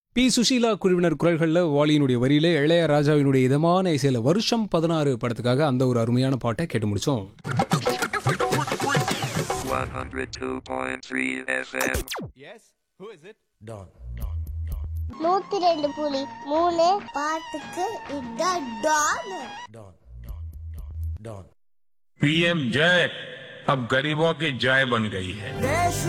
B Sushila குழுவினர் குரல்களில் வாலியினுடைய வரியில இளையராஜாவினுடைய இதமான இசையில வருஷம் 16 படத்துக்காக அந்த ஒரு அருமையான பாட்டை கேட்டு முடிச்சோம். 102.3 FM. Yes, who is it? Don. 102.3 பாட்டுக்கு இதான் டான். Don. Don. पीएम जय अब गरीबों की जय बन गई है. देश